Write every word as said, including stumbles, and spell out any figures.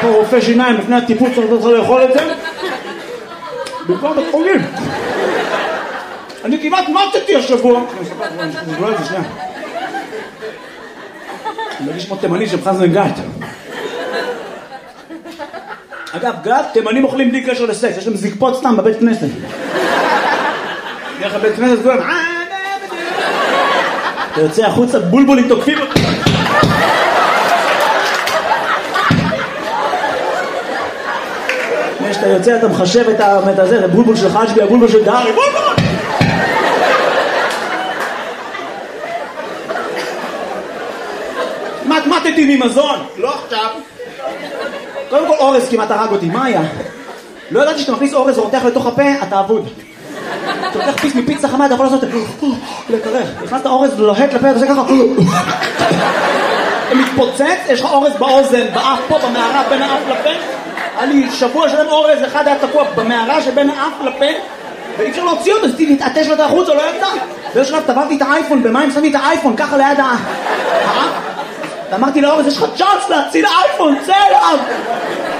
פה רופא שיניים לפני הטיפול צריך לך לאכול את זה. בכלל בית חולים. אני כמעט מתתי השבוע. אני אספר את זה שנייה. אני מרגיש כמו תימני של חזן גת. אגב, גת, תימנים אוכלים בלי קשר לסקס, יש להם זקפות סתם בבית כנסת. דרך הבית כנסת כולם, אתה יוצא החוצה, בולבולים תוקפים אותי. כשאתה יוצא אתה מחשב את הזה, הבולבול של חג'בי, הבולבול של דארי, בולבול! מתמטתי ממזון, לא עכשיו. קודם כל אורז כמעט הרג אותי, מה היה? לא ידעתי שאתה מכניס אורז ורותח לתוך הפה, אתה אבוד. אתה לוקח פיס מפיצה חמה, אתה יכול לעשות את זה, לקרח. הכנסת אורז לוהט לפה, אתה עושה ככה. אתה מתפוצץ, יש לך אורז באוזן, באף פה, במערה, בין האף לפה. היה לי שבוע שלם אורז, אחד היה תקוע במערה שבין האף לפה, ואי אפשר להוציא אותו, אז תתעטש לו את החוץ, או לא יצא. באיזשהו שלב טבעתי את האייפון, במים שמתי את האייפון, ככה ליד האף. ואמרתי לאורז, יש לך צ'אנס להציל האייפון, צא אליו!